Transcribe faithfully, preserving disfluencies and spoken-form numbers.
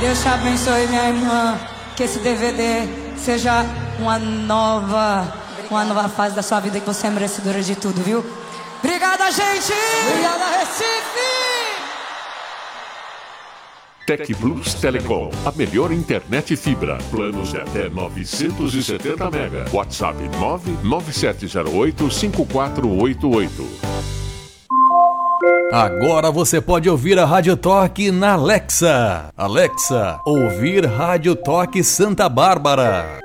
Deus te abençoe, minha irmã. Que esse D V D seja uma nova, uma nova fase da sua vida, que você é merecedora de tudo, viu? Obrigada, gente! Obrigada, Recife! Tec Blues Telecom, a melhor internet fibra. Planos de até novecentos e setenta mega. WhatsApp nove nove sete zero oito cinco quatro oito oito. Agora você pode ouvir a Rádio Toque na Alexa. Alexa, ouvir Rádio Toque Santa Bárbara.